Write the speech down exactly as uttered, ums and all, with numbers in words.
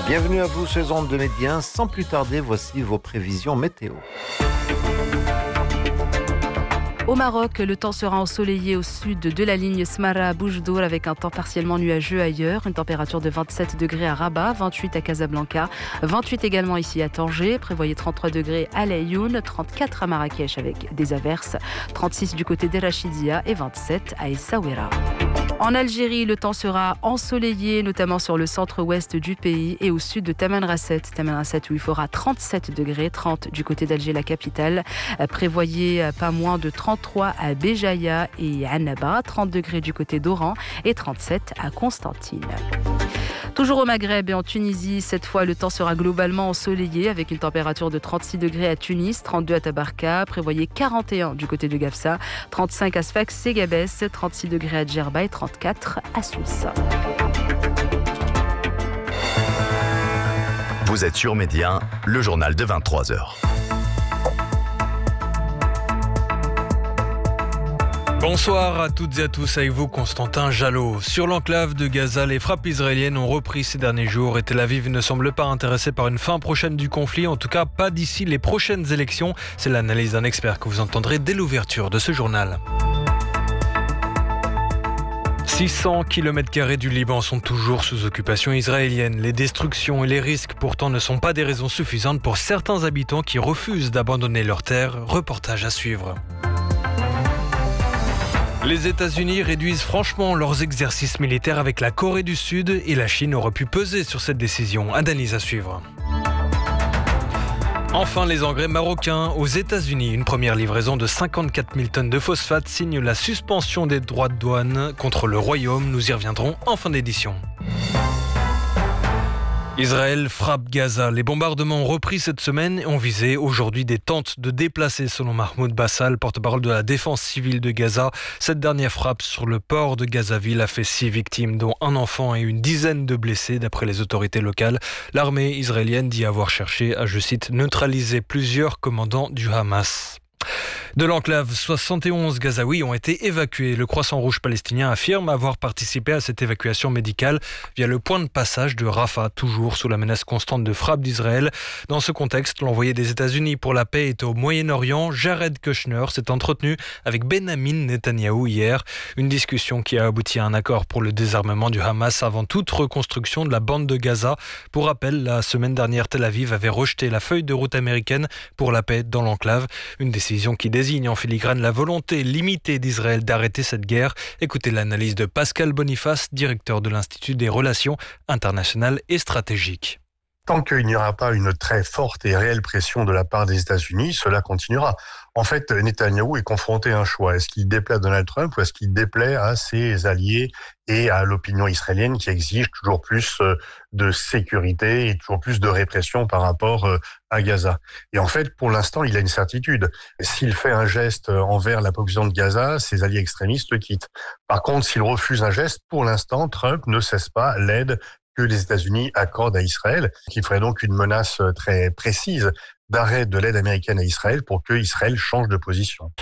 Bienvenue à vous sur les ondes de Médien. Sans plus tarder, voici vos prévisions météo. Au Maroc, le temps sera ensoleillé au sud de la ligne Smara à Boujdour avec un temps partiellement nuageux ailleurs. Une température de vingt-sept degrés à Rabat, vingt-huit à Casablanca, vingt-huit également ici à Tanger. Prévoyez trente-trois degrés à Laayoune, trente-quatre à Marrakech avec des averses, trente-six du côté d'Erachidia et vingt-sept à Essaouira. En Algérie, le temps sera ensoleillé, notamment sur le centre-ouest du pays et au sud de Tamanrasset. Tamanrasset où il fera trente-sept degrés, trente du côté d'Alger, la capitale. Prévoyez pas moins de trente-trois à Béjaïa et Annaba, trente degrés du côté d'Oran et trente-sept à Constantine. Toujours au Maghreb et en Tunisie, cette fois le temps sera globalement ensoleillé avec une température de trente-six degrés à Tunis, trente-deux à Tabarka, prévoyez quarante et un du côté de Gafsa, trente-cinq à Sfax et Gabès, trente-six degrés à Djerba et trente-quatre à Sousse. Vous êtes sur Médien, le journal de vingt-trois heures. Bonsoir à toutes et à tous, avec vous Constantin Jalot. Sur l'enclave de Gaza, les frappes israéliennes ont repris ces derniers jours et Tel Aviv ne semble pas intéressé par une fin prochaine du conflit, en tout cas pas d'ici les prochaines élections. C'est l'analyse d'un expert que vous entendrez dès l'ouverture de ce journal. six cents kilomètres carrés du Liban sont toujours sous occupation israélienne. Les destructions et les risques pourtant ne sont pas des raisons suffisantes pour certains habitants qui refusent d'abandonner leurs terres. Reportage à suivre. Les États-Unis réduisent franchement leurs exercices militaires avec la Corée du Sud et la Chine aurait pu peser sur cette décision. Analyse à suivre. Enfin, les engrais marocains aux États-Unis. Une première livraison de cinquante-quatre mille tonnes de phosphate signe la suspension des droits de douane contre le Royaume. Nous y reviendrons en fin d'édition. Israël frappe Gaza. Les bombardements ont repris cette semaine et ont visé aujourd'hui des tentes de déplacés, selon Mahmoud Bassal, porte-parole de la défense civile de Gaza. Cette dernière frappe sur le port de Gazaville a fait six victimes, dont un enfant et une dizaine de blessés, d'après les autorités locales. L'armée israélienne dit avoir cherché à, je cite, neutraliser plusieurs commandants du Hamas. De l'enclave, soixante et onze Gazaouis ont été évacués. Le Croissant Rouge palestinien affirme avoir participé à cette évacuation médicale via le point de passage de Rafah, toujours sous la menace constante de frappe d'Israël. Dans ce contexte, l'envoyé des États-Unis pour la paix est au Moyen-Orient. Jared Kushner s'est entretenu avec Benyamin Netanyahou hier. Une discussion qui a abouti à un accord pour le désarmement du Hamas avant toute reconstruction de la bande de Gaza. Pour rappel, la semaine dernière, Tel Aviv avait rejeté la feuille de route américaine pour la paix dans l'enclave. Une décision qui désigne en filigrane la volonté limitée d'Israël d'arrêter cette guerre. Écoutez l'analyse de Pascal Boniface, directeur de l'Institut des relations internationales et stratégiques. Tant qu'il n'y aura pas une très forte et réelle pression de la part des États-Unis, cela continuera. En fait, Netanyahou est confronté à un choix. Est-ce qu'il déplaît à Donald Trump ou est-ce qu'il déplaît à ses alliés et à l'opinion israélienne qui exige toujours plus de sécurité et toujours plus de répression par rapport à Gaza? Et en fait, pour l'instant, il a une certitude. S'il fait un geste envers la population de Gaza, ses alliés extrémistes le quittent. Par contre, s'il refuse un geste, pour l'instant, Trump ne cesse pas l'aide que les États-Unis accordent à Israël, qui ferait donc une menace très précise d'arrêt de l'aide américaine à Israël pour que Israël change de position.